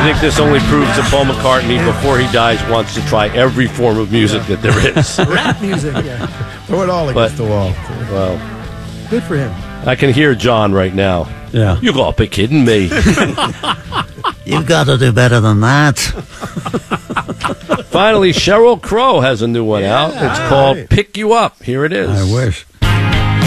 I think this only proves that Paul McCartney, before he dies, wants to try every form of music that there is. Rap music, yeah. Throw it all against the wall. Well, Good for him. I can hear John right now. Yeah. You got to be kidding me. You've got to do better than that. Finally, Sheryl Crow has a new one out. It's called Pick You Up. Here it is. I wish.